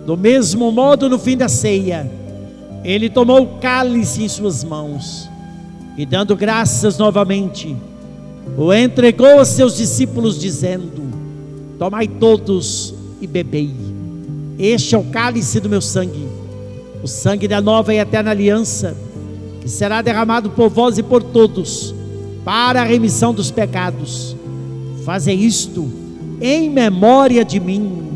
Do mesmo modo, no fim da ceia, ele tomou o cálice em suas mãos e, dando graças novamente, o entregou a seus discípulos, dizendo: tomai todos e bebei. Este é o cálice do meu sangue, o sangue da nova e eterna aliança, que será derramado por vós e por todos, para a remissão dos pecados. Fazei isto em memória de mim.